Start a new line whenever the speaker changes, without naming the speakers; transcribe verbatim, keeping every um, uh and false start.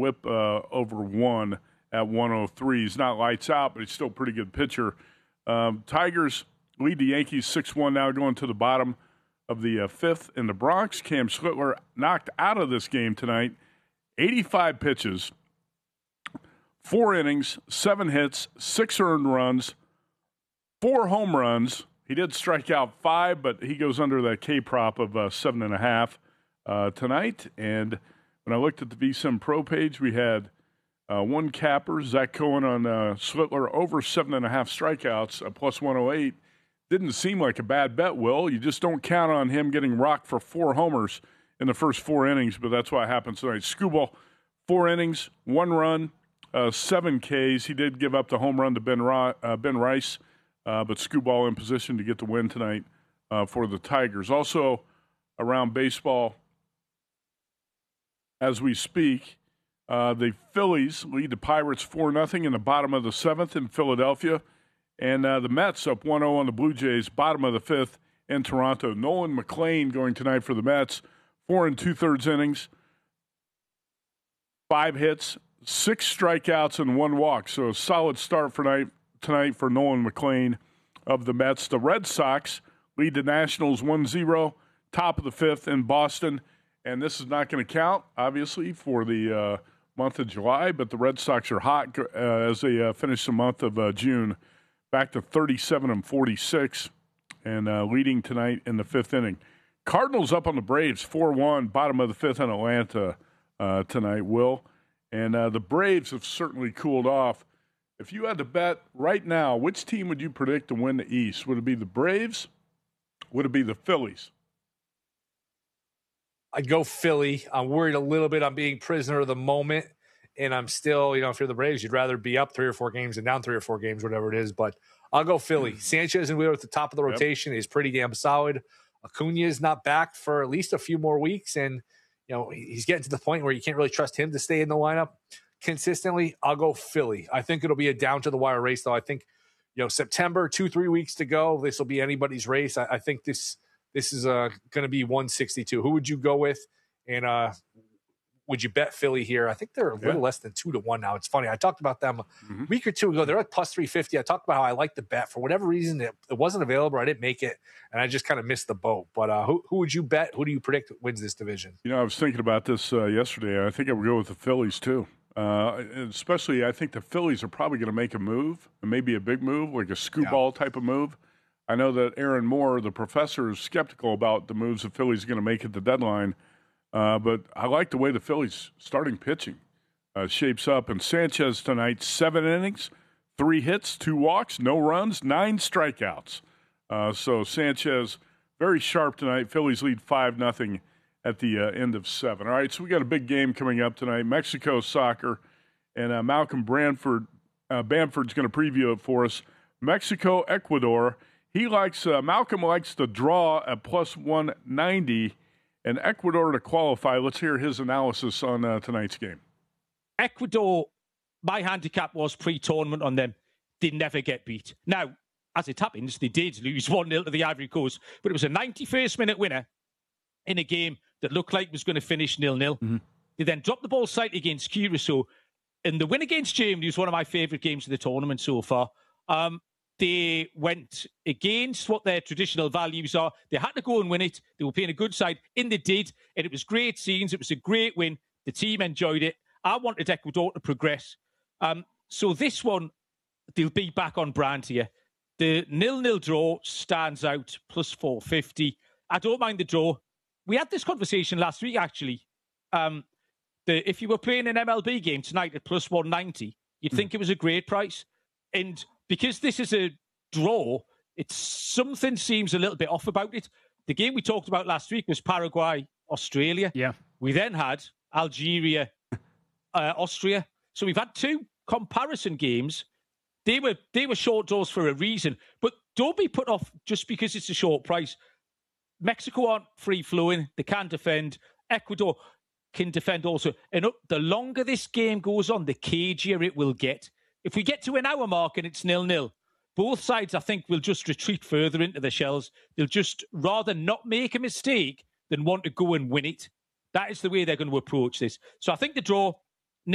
whip uh, over one at one oh three. He's not lights out, but he's still a pretty good pitcher. Um, Tigers lead the Yankees six one now, going to the bottom of the uh, fifth in the Bronx. Cam Schlittler knocked out of this game tonight. eighty-five pitches, four innings, seven hits, six earned runs, four home runs. He did strike out five, but he goes under that K-prop of uh, seven and a half uh, tonight. And when I looked at the V S I N Pro page, we had uh, one capper, Zach Cohen on uh, Schlittler, over seven and a half strikeouts, a plus one oh eight. Didn't seem like a bad bet, Will. You just don't count on him getting rocked for four homers in the first four innings, but that's what happens tonight. Skubal, four innings, one run, uh, seven Ks. He did give up the home run to Ben, Ro- uh, Ben Rice. Uh, but Skubal in position to get the win tonight uh, for the Tigers. Also around baseball, as we speak, uh, the Phillies lead the Pirates four nothing in the bottom of the seventh in Philadelphia. And uh, the Mets up one oh on the Blue Jays, bottom of the fifth in Toronto. Nolan McLean going tonight for the Mets, four and two-thirds innings, five hits, six strikeouts, and one walk. So a solid start for night. tonight for Nolan McLean of the Mets. The Red Sox lead the Nationals one zero, top of the fifth in Boston. And this is not going to count, obviously, for the uh, month of July, but the Red Sox are hot uh, as they uh, finish the month of uh, June, back to thirty-seven and forty-six, and uh, leading tonight in the fifth inning. Cardinals up on the Braves, four one, bottom of the fifth in Atlanta uh, tonight, Will. And uh, the Braves have certainly cooled off. If you had to bet right now, which team would you predict to win the East? Would it be the Braves? Would it be the Phillies?
I'd go Philly. I'm worried a little bit on being prisoner of the moment, and I'm still, you know, if you're the Braves, you'd rather be up three or four games than down three or four games, whatever it is. But I'll go Philly. Mm. Sanchez and Wheeler at the top of the rotation yep. is pretty damn solid. Acuna is not back for at least a few more weeks, and you know he's getting to the point where you can't really trust him to stay in the lineup consistently. I'll go Philly. I think it'll be a down-to-the-wire race, though. I think, you know, September, two, three weeks to go. This will be anybody's race. I, I think this this is uh, going to be one sixty-two. Who would you go with? And uh, would you bet Philly here? I think they're a little yeah. less than two to one now. It's funny. I talked about them mm-hmm. a week or two ago. They're at plus three fifty. I talked about how I like the bet. For whatever reason, it, it wasn't available. I didn't make it, and I just kind of missed the boat. But uh, who, who would you bet? Who do you predict wins this division?
You know, I was thinking about this uh, yesterday. I think I would go with the Phillies, too. Uh, especially, I think the Phillies are probably going to make a move, and maybe a big move, like a scoop ball yeah. type of move. I know that Aaron Moore, the professor, is skeptical about the moves the Phillies are going to make at the deadline, uh, but I like the way the Phillies starting pitching uh, shapes up. And Sanchez tonight, seven innings, three hits, two walks, no runs, nine strikeouts. Uh, so Sanchez very sharp tonight. Phillies lead five nothing at the uh, end of seven. All right, so we got a big game coming up tonight, Mexico soccer, and uh, Malcolm Branford, uh, Bamford's going to preview it for us. Mexico, Ecuador. He likes uh, Malcolm likes the draw at plus one ninety, and Ecuador to qualify. Let's hear his analysis on uh, tonight's game.
Ecuador, my handicap was pre-tournament on them. They never get beat. Now, as it happens, they did lose one nil to the Ivory Coast, but it was a ninety-first minute winner in a game that looked like it was going to finish nil nil. Mm-hmm. They then dropped the ball slightly against Curacao, and the win against Germany was one of my favourite games of the tournament so far. Um, they went against what their traditional values are. They had to go and win it. They were playing a good side, and they did, and it was great scenes. It was a great win. The team enjoyed it. I wanted Ecuador to progress. Um, so this one, they'll be back on brand here. The nil nil draw stands out, plus four fifty. I don't mind the draw. We had this conversation last week, actually. Um, the, if you were playing an M L B game tonight at plus one ninety, you'd mm. think it was a great price. And because this is a draw, it's something seems a little bit off about it. The game we talked about last week was Paraguay, Australia.
Yeah.
We then had Algeria, uh, Austria. So we've had two comparison games. They were they were short draws for a reason. But don't be put off just because it's a short price. Mexico aren't free-flowing. They can defend. Ecuador can defend also. And the longer this game goes on, the cagier it will get. If we get to an hour mark and it's nil-nil, both sides, I think, will just retreat further into their shells. They'll just rather not make a mistake than want to go and win it. That is the way they're going to approach this. So I think the draw,